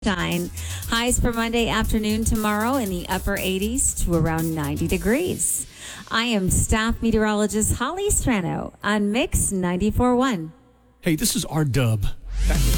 sunshine. Highs for Monday afternoon tomorrow in the upper 80s to around 90 degrees. I am staff meteorologist Holly Strano on Mix 94.1. Hey, this is our dub.